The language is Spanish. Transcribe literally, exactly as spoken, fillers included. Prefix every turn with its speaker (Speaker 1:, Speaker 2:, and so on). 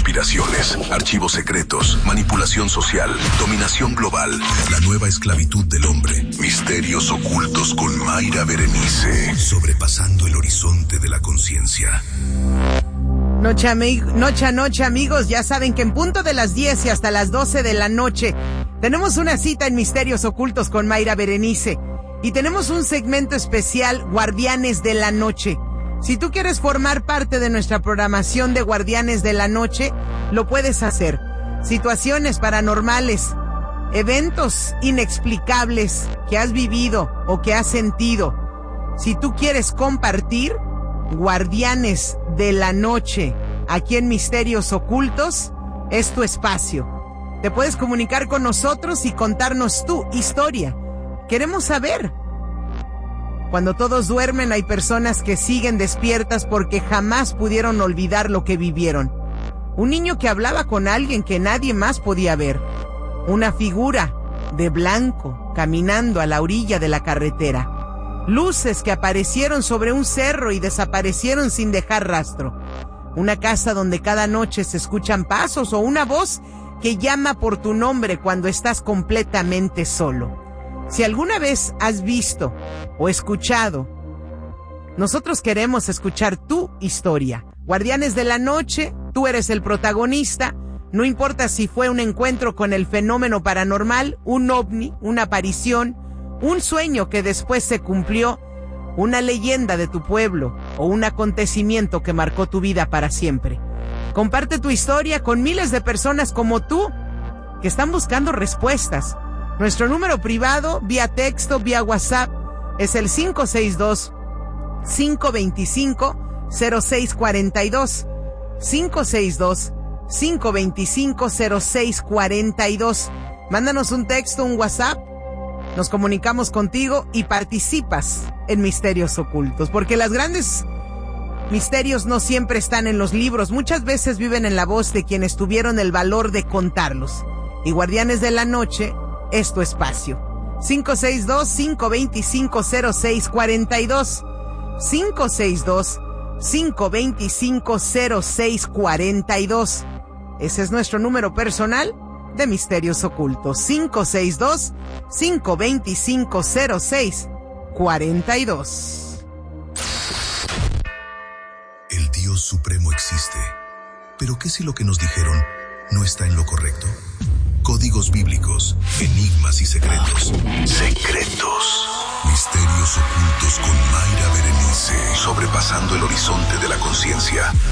Speaker 1: conspiraciones, archivos secretos, manipulación social, dominación global, la nueva esclavitud del hombre, misterios ocultos con Mayra Berenice, sobrepasando el horizonte de la conciencia.
Speaker 2: Noche, ami- noche a noche, amigos, ya saben que en punto de las diez y hasta las doce de la noche tenemos una cita en Misterios Ocultos con Mayra Berenice y tenemos un segmento especial, Guardianes de la Noche. Si tú quieres formar parte de nuestra programación de Guardianes de la Noche, lo puedes hacer. Situaciones paranormales, eventos inexplicables que has vivido o que has sentido. Si tú quieres compartir, Guardianes de la Noche, aquí en Misterios Ocultos, es tu espacio. Te puedes comunicar con nosotros y contarnos tu historia. Queremos saber. Cuando todos duermen, hay personas que siguen despiertas porque jamás pudieron olvidar lo que vivieron. Un niño que hablaba con alguien que nadie más podía ver. Una figura de blanco caminando a la orilla de la carretera. Luces que aparecieron sobre un cerro y desaparecieron sin dejar rastro. Una casa donde cada noche se escuchan pasos o una voz que llama por tu nombre cuando estás completamente solo. Si alguna vez has visto o escuchado, nosotros queremos escuchar tu historia. Guardianes de la Noche, tú eres el protagonista. No importa si fue un encuentro con el fenómeno paranormal, un ovni, una aparición, un sueño que después se cumplió, una leyenda de tu pueblo o un acontecimiento que marcó tu vida para siempre. Comparte tu historia con miles de personas como tú que están buscando respuestas. Nuestro número privado, vía texto, vía WhatsApp, es el cinco seis dos, cinco dos cinco, cero seis cuatro dos. cinco seis dos, cinco dos cinco, cero seis cuatro dos. Mándanos un texto, un WhatsApp. Nos comunicamos contigo y participas en Misterios Ocultos, porque los grandes misterios no siempre están en los libros, muchas veces viven en la voz de quienes tuvieron el valor de contarlos. Y Guardianes de la Noche es tu espacio. cinco seis dos, cinco dos cinco, cero seis cuatro dos. cinco seis dos, cinco dos cinco, cero seis cuatro dos. Ese es nuestro número personal de Misterios Ocultos. cinco seis dos, cinco dos cinco, cero seis cuatro dos.
Speaker 1: El Dios Supremo existe. Pero ¿qué si lo que nos dijeron no está en lo correcto? Códigos bíblicos, enigmas y secretos. Secretos. Misterios Ocultos con Mayra Berenice. Sobrepasando el horizonte de la conciencia.